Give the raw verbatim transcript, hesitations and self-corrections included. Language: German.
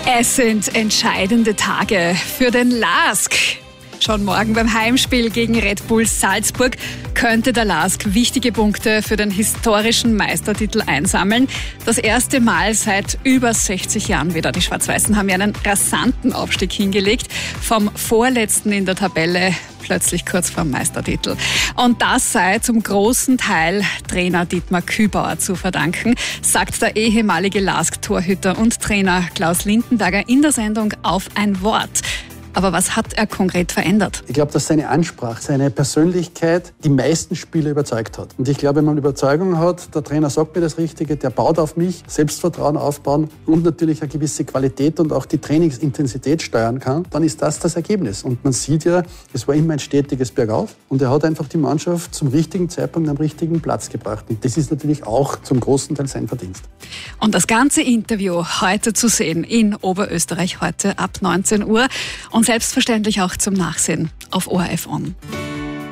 Es sind entscheidende Tage für den LASK. Schon morgen beim Heimspiel gegen Red Bull Salzburg könnte der LASK wichtige Punkte für den historischen Meistertitel einsammeln. Das erste Mal seit über sechzig Jahren wieder. Die Schwarz-Weißen haben ja einen rasanten Aufstieg hingelegt. Vom Vorletzten in der Tabelle plötzlich kurz vor dem Meistertitel. Und das sei zum großen Teil Trainer Dietmar Kübauer zu verdanken, sagt der ehemalige LASK-Torhüter und Trainer Klaus Lindenberger in der Sendung Auf ein Wort. Aber was hat er konkret verändert? Ich glaube, dass seine Ansprache, seine Persönlichkeit die meisten Spieler überzeugt hat. Und ich glaube, wenn man Überzeugung hat, der Trainer sagt mir das Richtige, der baut auf mich, Selbstvertrauen aufbauen und natürlich eine gewisse Qualität und auch die Trainingsintensität steuern kann, dann ist das das Ergebnis. Und man sieht ja, es war immer ein stetiges Bergauf und er hat einfach die Mannschaft zum richtigen Zeitpunkt am richtigen Platz gebracht. Und das ist natürlich auch zum großen Teil sein Verdienst. Und das ganze Interview heute zu sehen in Oberösterreich heute ab neunzehn Uhr und selbstverständlich auch zum Nachsehen auf O R F On.